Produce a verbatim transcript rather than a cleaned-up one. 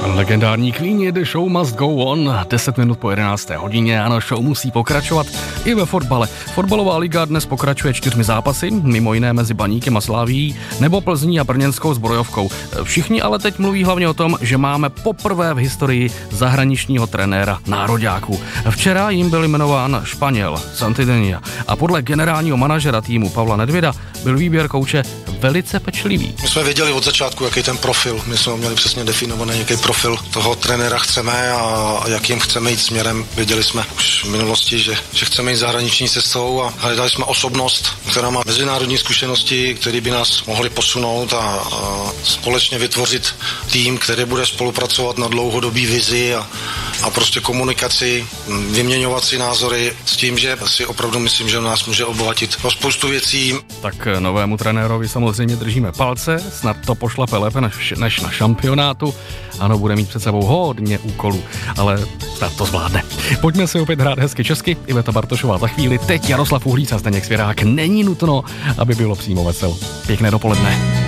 Legendární Queen, The Show Must Go On, deset minut po jedenácté hodině, ano, show musí pokračovat i ve fotbale. Fotbalová liga dnes pokračuje čtyřmi zápasy, mimo jiné mezi Baníkem a Slavií nebo Plzní a brněnskou Zbrojovkou. Všichni ale teď mluví hlavně o tom, že máme poprvé v historii zahraničního trenéra nároďáků. Včera jim byl jmenován Španěl Santidenia a podle generálního manažera týmu Pavla Nedvěda byl výběr kouče velice pečlivý. My jsme věděli od začátku, jaký ten profil, my jsme měli přesně definovaný, jaký profil toho trenéra chceme a jakým chceme jít směrem. Věděli jsme už v minulosti, že, že chceme jít zahraniční cestou a hledali jsme osobnost, která má mezinárodní zkušenosti, které by nás mohly posunout a, a společně vytvořit tým, který bude spolupracovat na dlouhodobý vizi a, a prostě komunikaci, vyměňovat si názory s tím, že si opravdu myslím, že nás může obohatit o spoustu věcí. Tak novému trenérovi samozřejmě držíme palce, snad to pošlape lépe než, než na šampionátu. Ano, bude mít před sebou hodně úkolů, ale snad to zvládne. Pojďme si opět hrát hezky česky. Iveta Bartošová za chvíli, teď Jaroslav Uhlíc a Zdeněk Svěrák. Není nutno, aby bylo přímo veselo. Pěkné dopoledne.